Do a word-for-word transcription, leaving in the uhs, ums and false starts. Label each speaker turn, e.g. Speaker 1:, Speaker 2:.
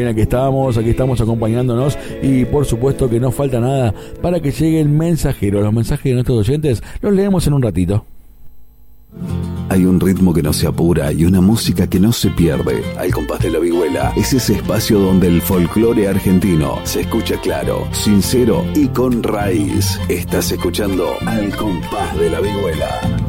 Speaker 1: bien, aquí estamos, aquí estamos acompañándonos y por supuesto que no falta nada para que lleguen mensajeros. Los mensajes de nuestros oyentes los leemos en un ratito.
Speaker 2: Hay un ritmo que no se apura y una música que no se pierde. Al compás de la vihuela es ese espacio donde el folclore argentino se escucha claro, sincero y con raíz. Estás escuchando Al compás de la vihuela.